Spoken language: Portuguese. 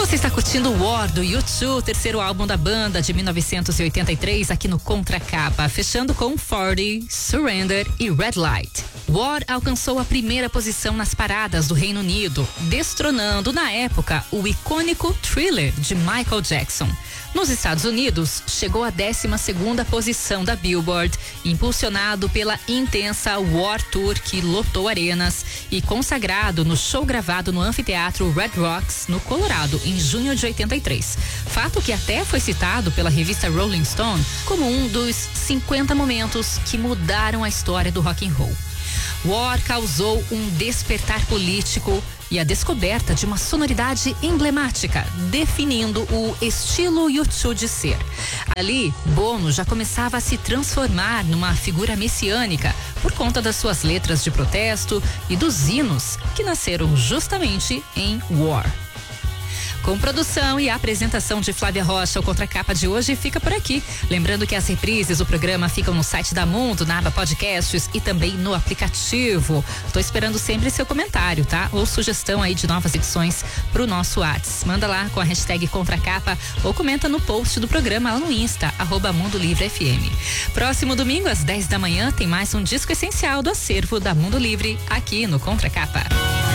Você está curtindo War do U2, terceiro álbum da banda de 1983 aqui no Contracapa, fechando com 40, Surrender e Red Light. War alcançou a primeira posição nas paradas do Reino Unido, destronando na época o icônico Thriller de Michael Jackson. Nos Estados Unidos, chegou à 12ª posição da Billboard, impulsionado pela intensa War Tour que lotou arenas e consagrado no show gravado no anfiteatro Red Rocks, no Colorado, em junho de 83. Fato que até foi citado pela revista Rolling Stone como um dos 50 momentos que mudaram a história do rock and roll. War causou um despertar político e a descoberta de uma sonoridade emblemática, definindo o estilo U2 de ser. Ali, Bono já começava a se transformar numa figura messiânica por conta das suas letras de protesto e dos hinos que nasceram justamente em War. Com produção e apresentação de Flávia Rocha, o Contracapa de hoje fica por aqui. Lembrando que as reprises do programa ficam no site da Mundo, na aba Podcasts e também no aplicativo. Tô esperando sempre seu comentário, tá? Ou sugestão aí de novas edições pro nosso WhatsApp. Manda lá com a hashtag Contracapa ou comenta no post do programa lá no Insta, @Mundo Livre FM. Próximo domingo, às 10 da manhã, tem mais um disco essencial do acervo da Mundo Livre aqui no Contracapa.